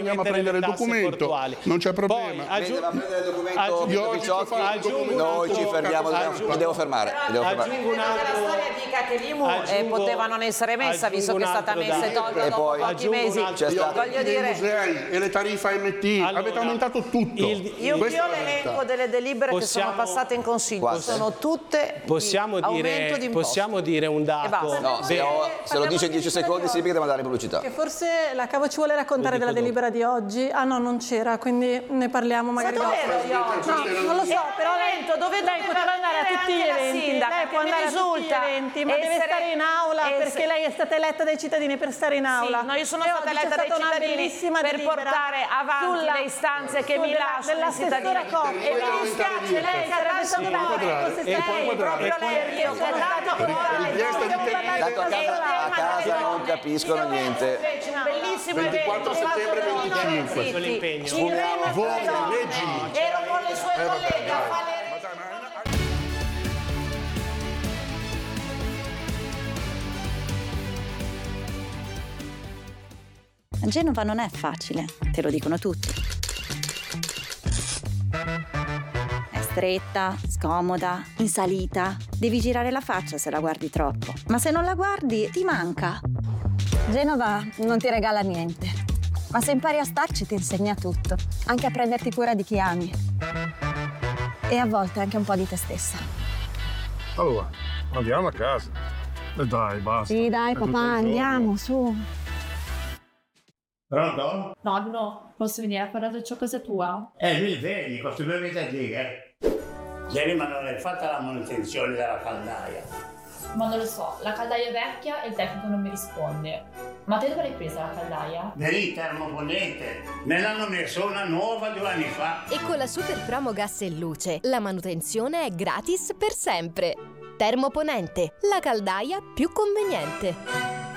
andiamo a prendere il documento, non c'è problema. Vede, va a prendere il documento Pizzocchi, noi ci fermiamo, mi devo fermare. Aggiungo un altro. La storia dica che l'IMU poteva non essere messa, visto che è stata messa e tolta dopo pochi mesi. Voglio dire, i musei e le tariffe AMT, avete aumentato tutto. Io l'elenco delle delibere che sono passate in consiglio, sono tutte aumento di imposte. Possiamo dire un dato? No, se lo dice in 10 secondi significa che mandare in pubblicità. Che forse la Cavo ci vuole raccontare della delibera di oggi. Ah no, non c'era, quindi ne parliamo magari dopo. No, non lo so, però lei poteva andare a tutti gli eventi. Lei può andare a tutti gli eventi, ma deve stare in aula perché lei è stata eletta dai cittadini per stare in aula. Sì, no, io sono stata eletta dai cittadini per portare avanti le istanze che mi lasciano i cittadini. E mi dispiace, lei sarebbe stato proprio lei, io che tanto a casa non capiscono niente. Bellissimo 24 settembre 25. Voti, leggi. Ero con le sue colleghe a fare. Genova non è facile, te lo dicono tutti. È stretta, scomoda, in salita. Devi girare la faccia se la guardi troppo. Ma se non la guardi, ti manca. Genova non ti regala niente, ma se impari a starci ti insegna tutto, anche a prenderti cura di chi ami. E a volte anche un po' di te stessa. Allora, andiamo a casa. E dai, basta. Sì, dai, papà, andiamo, su. Pronto? Nonno, posso venire a parlare ciò casa tua? Mi vedi, questi 2 mesi a dire. Ieri ma non hai fatto la manutenzione della caldaia. Ma non lo so, la caldaia è vecchia e il tecnico non mi risponde. Ma te dove l'hai presa la caldaia? Vedi, termoponente. Me l'hanno messo una nuova 2 anni fa. E con la Super Promo Gas e Luce, la manutenzione è gratis per sempre. Termoponente, la caldaia più conveniente.